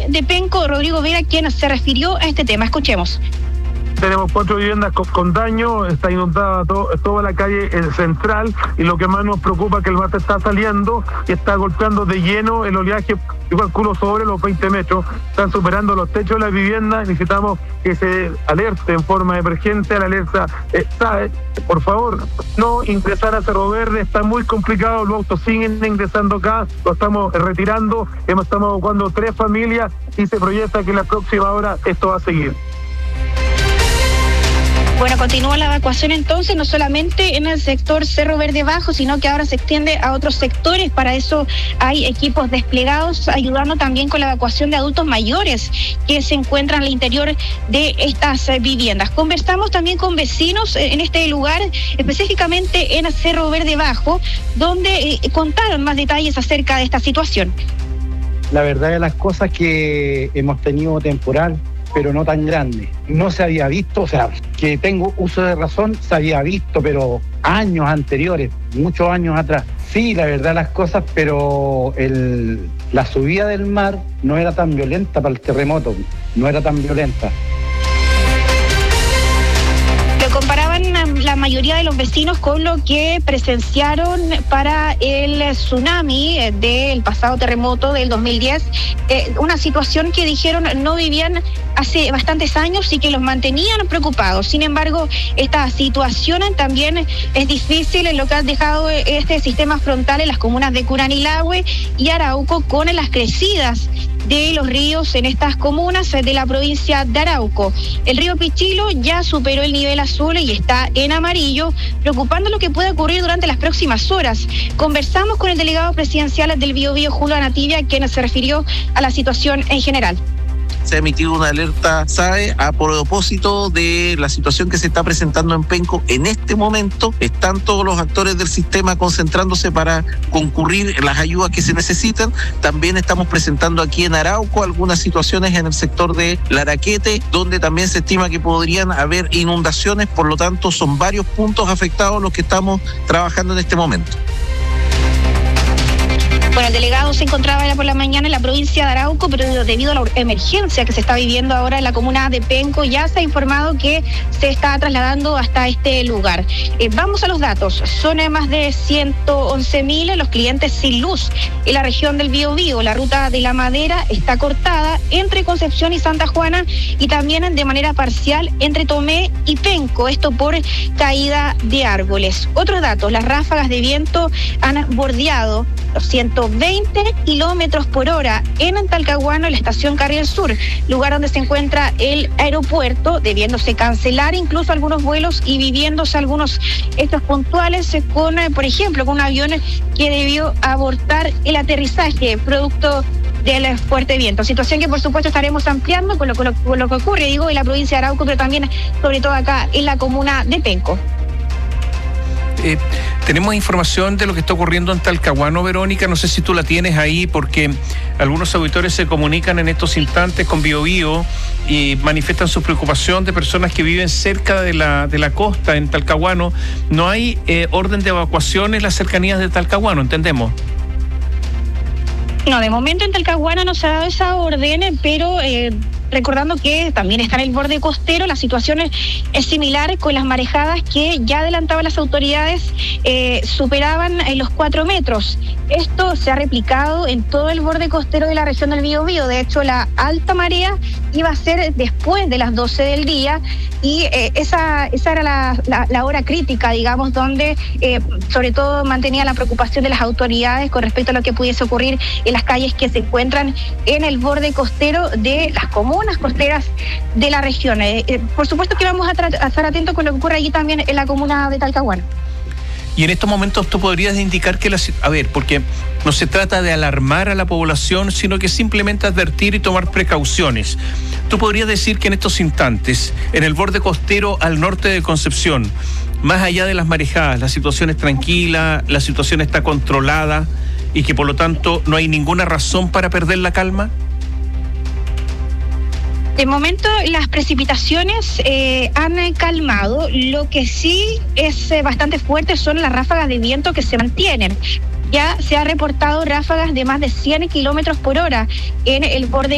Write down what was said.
de Penco, Rodrigo Vera, quien se refirió a este tema. Escuchemos. Tenemos 4 viviendas con daño, está inundada toda la calle central, y lo que más nos preocupa es que el mar está saliendo y está golpeando de lleno el oleaje, yo calculo sobre los 20 metros, están superando los techos de las viviendas. Necesitamos que se alerte en forma emergente, la alerta está, por favor, no ingresar a Cerro Verde, está muy complicado, los autos siguen ingresando acá, lo estamos retirando, estamos evacuando 3 familias y se proyecta que en la próxima hora esto va a seguir. Bueno, continúa la evacuación entonces, no solamente en el sector Cerro Verde Bajo, sino que ahora se extiende a otros sectores. Para eso hay equipos desplegados ayudando también con la evacuación de adultos mayores que se encuentran al interior de estas viviendas. Conversamos también con vecinos en este lugar, específicamente en Cerro Verde Bajo, donde contaron más detalles acerca de esta situación. La verdad de las cosas que hemos tenido temporal, pero no tan grande. No se había visto, o sea, que tengo uso de razón, se había visto, pero años anteriores, muchos años atrás. Sí, la verdad las cosas, pero la subida del mar no era tan violenta para el terremoto, no era tan violenta. Lo comparaban la mayoría de los vecinos con lo que presenciaron para el tsunami del pasado terremoto del 2010, una situación que dijeron no vivían hace bastantes años y que los mantenían preocupados. Sin embargo, esta situación también es difícil en lo que ha dejado este sistema frontal en las comunas de Curanilahue y Arauco, con las crecidas de los ríos en estas comunas de la provincia de Arauco. El río Pichilo ya superó el nivel azul y está en amarillo, preocupando lo que puede ocurrir durante las próximas horas. Conversamos con el delegado presidencial del Biobío, Julio Anativia, quien se refirió a la situación en general. Se ha emitido una alerta SAE a propósito de la situación que se está presentando en Penco. En este momento están todos los actores del sistema concentrándose para concurrir las ayudas que se necesitan. También estamos presentando aquí en Arauco algunas situaciones en el sector de Laraquete, donde también se estima que podrían haber inundaciones. Por lo tanto, son varios puntos afectados los que estamos trabajando en este momento. Bueno, el delegado se encontraba ya por la mañana en la provincia de Arauco, pero debido a la emergencia que se está viviendo ahora en la comuna de Penco, ya se ha informado que se está trasladando hasta este lugar. Vamos a los datos. Son más de 111.000 los clientes sin luz en la región del Biobío. La ruta de la Madera está cortada entre Concepción y Santa Juana, y también de manera parcial entre Tomé y Penco, esto por caída de árboles. Otros datos: las ráfagas de viento han bordeado los 120 kilómetros por hora en Talcahuano, en la estación Carril Sur, lugar donde se encuentra el aeropuerto, debiéndose cancelar incluso algunos vuelos y viviéndose algunos hechos puntuales con, por ejemplo, con un avión que debió abortar el aterrizaje producto del fuerte viento. Situación que por supuesto estaremos ampliando con lo que ocurre, en la provincia de Arauco, pero también sobre todo acá en la comuna de Penco. Tenemos información de lo que está ocurriendo en Talcahuano, Verónica, no sé si tú la tienes ahí, porque algunos auditores se comunican en estos instantes con Biobío y manifiestan su preocupación de personas que viven cerca de la costa en Talcahuano. No hay orden de evacuación en las cercanías de Talcahuano, ¿entendemos? No, de momento en Talcahuano no se ha dado esa orden, pero recordando que también está en el borde costero, la situación es similar con las marejadas que ya adelantaban las autoridades, superaban los 4 metros. Esto se ha replicado en todo el borde costero de la región del Biobío. De hecho, la alta marea iba a ser después de las 12 del día y esa era la hora crítica, digamos, donde sobre todo mantenía la preocupación de las autoridades con respecto a lo que pudiese ocurrir en las calles que se encuentran en el borde costero de las comunas costeras de la región. Por supuesto que vamos a estar atentos con lo que ocurre allí también en la comuna de Talcahuano. Y en estos momentos tú podrías indicar que porque no se trata de alarmar a la población, sino que simplemente advertir y tomar precauciones. Tú podrías decir que en estos instantes, en el borde costero al norte de Concepción, más allá de las marejadas, la situación es tranquila, la situación está controlada y que por lo tanto no hay ninguna razón para perder la calma. De momento las precipitaciones han calmado. Lo que sí es bastante fuerte son las ráfagas de viento que se mantienen. Ya se ha reportado ráfagas de más de 100 kilómetros por hora en el borde